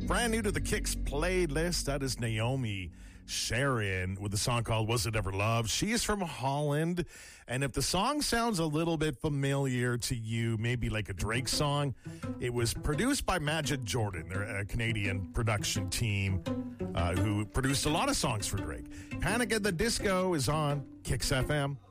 Brand new to the Kicks playlist. That is Naomi Sharon with a song called Was It Ever Love? She is from Holland. And if the song sounds a little bit familiar to you, maybe like a Drake song, it was produced by Majid Jordan. They're a Canadian production team who produced a lot of songs for Drake. Panic at the Disco is on Kicks FM.